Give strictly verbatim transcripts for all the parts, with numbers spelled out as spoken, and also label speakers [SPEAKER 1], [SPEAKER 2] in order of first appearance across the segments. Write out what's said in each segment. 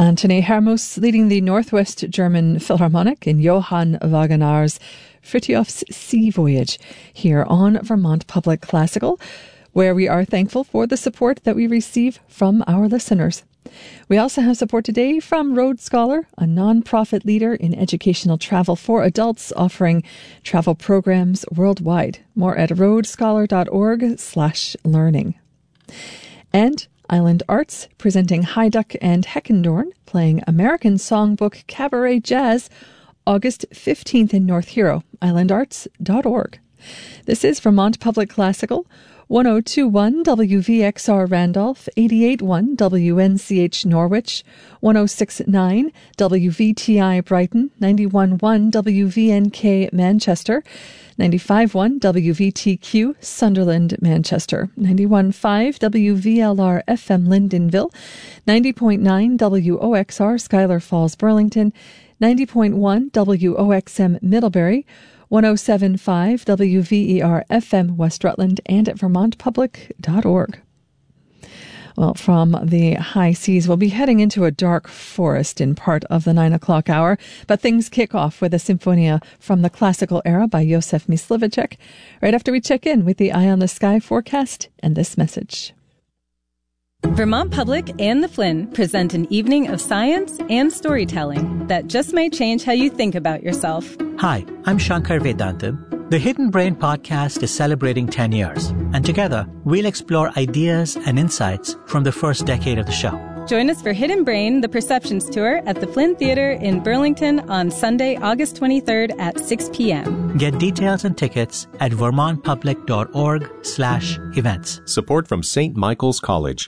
[SPEAKER 1] Antony Hermus leading the Northwest German Philharmonic in Johann Wagner's Frithiof's Sea Voyage here on Vermont Public Classical, where we are thankful for the support that we receive from our listeners. We also have support today from Road Scholar, a non-profit leader in educational travel for adults offering travel programs worldwide. More at roadscholar.org slash learning. And Island Arts presenting Heiduck and Heckendorn playing American Songbook Cabaret Jazz August fifteenth in North Hero, island arts dot org. This is Vermont Public Classical, one oh two point one W V X R Randolph, eighty-eight point one W N C H Norwich, one oh six point nine W V T I Brighton, ninety-one point one W V N K Manchester, ninety-five point one W V T Q Sunderland Manchester, ninety-one point five W V L R F M Lyndonville, ninety point nine W O X R Schuyler Falls Burlington, ninety point one W O X M Middlebury, one oh seven point five W V E R F M West Rutland, and at vermont public dot org. Well, from the high seas, we'll be heading into a dark forest in part of the nine o'clock hour, but things kick off with a Symphonia from the classical era by Josef Myslivacek, right after we check in with the Eye on the Sky forecast and this message.
[SPEAKER 2] Vermont Public and the Flynn present an evening of science and storytelling that just may change how you think about yourself.
[SPEAKER 3] Hi, I'm Shankar Vedanta. The Hidden Brain podcast is celebrating ten years, and together we'll explore ideas and insights from the first decade of the show.
[SPEAKER 2] Join us for Hidden Brain, the Perceptions Tour at the Flynn Theatre in Burlington on Sunday, August twenty-third at six p.m.
[SPEAKER 3] Get details and tickets at vermontpublic.org slash events.
[SPEAKER 4] Support from Saint Michael's College.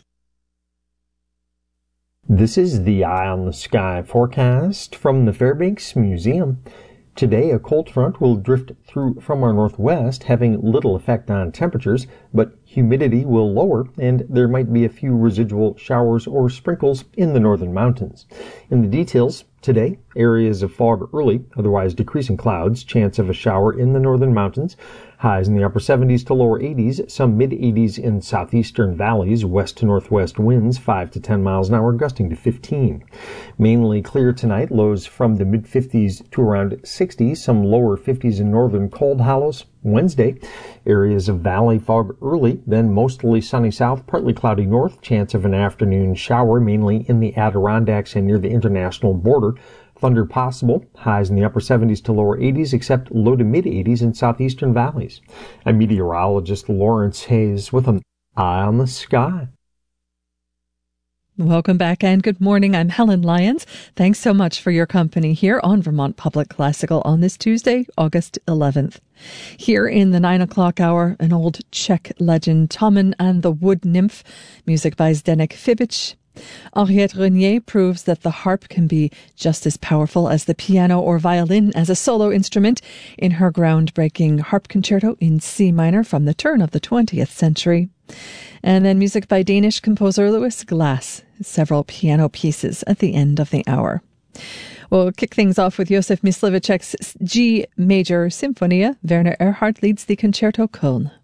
[SPEAKER 5] This is the Eye on the Sky forecast from the Fairbanks Museum. Today, a cold front will drift through from our northwest, having little effect on temperatures, but humidity will lower, and there might be a few residual showers or sprinkles in the northern mountains. In the details, today, areas of fog early, otherwise decreasing clouds, chance of a shower in the northern mountains, highs in the upper seventies to lower eighties, some mid-eighties in southeastern valleys, west to northwest winds five to ten miles an hour, gusting to fifteen. Mainly clear tonight, lows from the mid-fifties to around sixty, some lower fifties in northern cold hollows. Wednesday, areas of valley fog early, then mostly sunny south, partly cloudy north, chance of an afternoon shower, mainly in the Adirondacks and near the international border. Thunder possible, highs in the upper seventies to lower eighties, except low to mid-eighties in southeastern valleys. I'm meteorologist Lawrence Hayes with an Eye on the Sky.
[SPEAKER 1] Welcome back and good morning. I'm Helen Lyons. Thanks so much for your company here on Vermont Public Classical on this Tuesday, August eleventh. Here in the nine o'clock hour, an old Czech legend, Tommen and the Wood Nymph, music by Zdeněk Fibič. Henriette Renier proves that the harp can be just as powerful as the piano or violin as a solo instrument in her groundbreaking harp concerto in C minor from the turn of the twentieth century. And then music by Danish composer Louis Glass, several piano pieces at the end of the hour. We'll kick things off with Josef Myslivacek's G Major Symphonia. Werner Erhard leads the Concerto Köln.